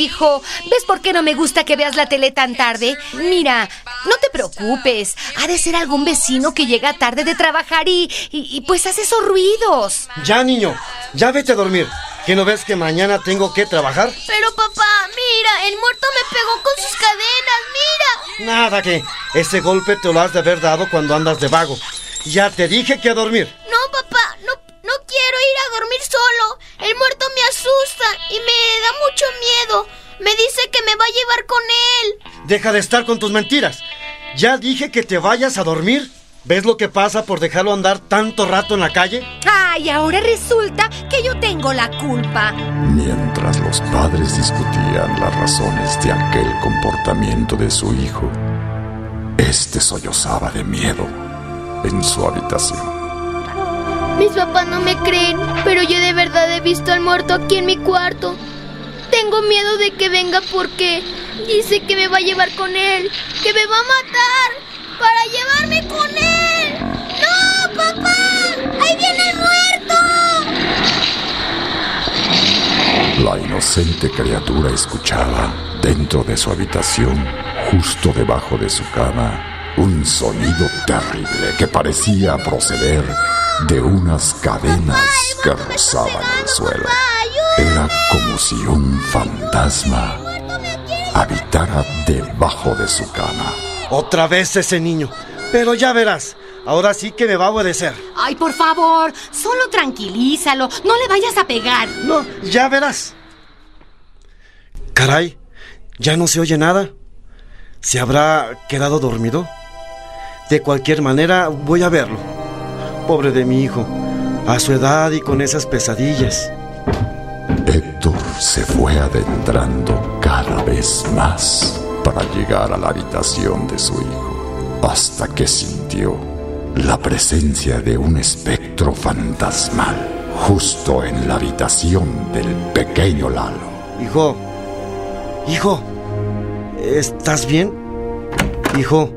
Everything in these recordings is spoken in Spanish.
hijo. ¿Ves por qué no me gusta que veas la tele tan tarde? Mira, no te preocupes. Ha de ser algún vecino que llega tarde de trabajar y pues hace esos ruidos. Ya, niño, ya vete a dormir. ¿Que no ves que mañana tengo que trabajar? Pero papá, mira, el muerto me pegó con sus cadenas, mira. Nada, que ese golpe te lo has de haber dado cuando andas de vago. Ya te dije que a dormir. No, papá, no quiero ir a dormir solo. El muerto me asusta y me da mucho miedo. Me dice que me va a llevar con él. Deja de estar con tus mentiras. Ya dije que te vayas a dormir. ¿Ves lo que pasa por dejarlo andar tanto rato en la calle? Ay, ahora resulta que yo tengo la culpa. Mientras los padres discutían las razones de aquel comportamiento de su hijo, este sollozaba de miedo en su habitación. Mis papás no me creen, pero yo de verdad he visto al muerto aquí en mi cuarto. Tengo miedo de que venga porque dice que me va a llevar con él, que me va a matar para llevarme con él. ¡No, papá! ¡Ahí viene el muerto! La inocente criatura escuchaba, dentro de su habitación, justo debajo de su cama, un sonido terrible que parecía proceder de unas cadenas que rozaban el suelo. Era como si un fantasma habitara debajo de su cama. Otra vez ese niño. Pero ya verás, ahora sí que me va a obedecer. Ay, por favor, solo tranquilízalo. No le vayas a pegar. No, ya verás. Caray, ya no se oye nada. ¿Se habrá quedado dormido? De cualquier manera, voy a verlo. Pobre de mi hijo, a su edad y con esas pesadillas. Héctor se fue adentrando cada vez más para llegar a la habitación de su hijo, hasta que sintió la presencia de un espectro fantasmal justo en la habitación del pequeño Lalo. Hijo, ¿estás bien? Hijo,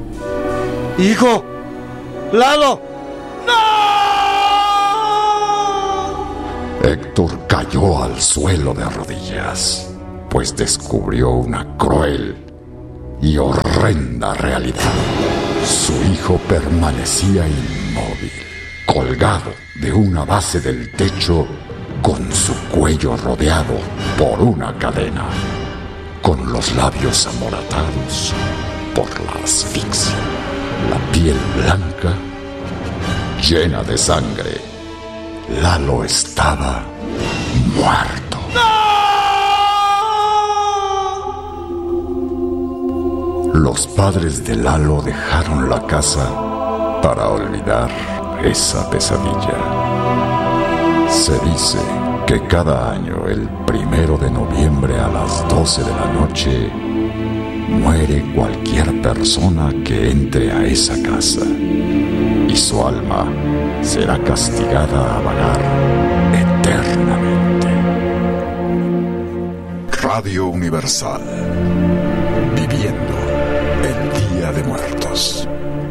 Lalo. Héctor cayó al suelo de rodillas, pues descubrió una cruel y horrenda realidad. Su hijo permanecía inmóvil, colgado de una base del techo, con su cuello rodeado por una cadena, con los labios amoratados por la asfixia, la piel blanca, llena de sangre. Lalo estaba muerto. Los padres de Lalo dejaron la casa para olvidar esa pesadilla. Se dice que cada año, el 1 de noviembre a las 12 de la noche, muere cualquier persona que entre a esa casa, y su alma será castigada a vagar eternamente. Radio Universal, viviendo el Día de Muertos.